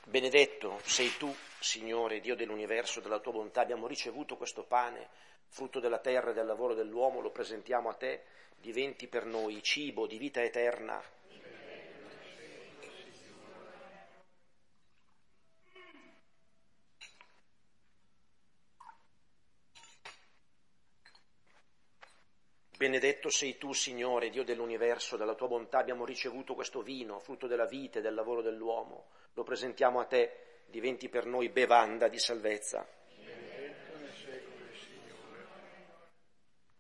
Benedetto sei tu, Signore, Dio dell'universo, della tua bontà abbiamo ricevuto questo pane, frutto della terra e del lavoro dell'uomo, lo presentiamo a te, diventi per noi cibo di vita eterna. Benedetto sei tu, Signore, Dio dell'universo, dalla tua bontà abbiamo ricevuto questo vino, frutto della vita e del lavoro dell'uomo, lo presentiamo a te, diventi per noi bevanda di salvezza.